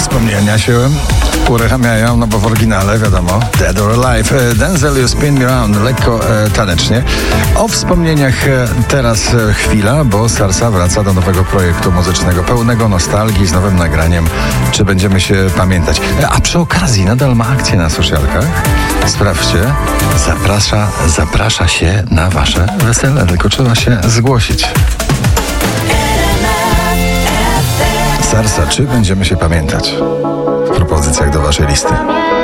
Wspomnienia się uruchamiają, no bo w oryginale wiadomo, Dead or Alive. Denzel You Spin Me Round, lekko tanecznie. O wspomnieniach teraz chwila, bo Sarsa wraca do nowego projektu muzycznego, pełnego nostalgii, z nowym nagraniem. Czy będziemy się pamiętać? A przy okazji nadal ma akcję na socialkach. Sprawdźcie, zaprasza się na wasze wesele, tylko trzeba się zgłosić. Sarsa, czy będziemy się pamiętać? W propozycjach do waszej listy.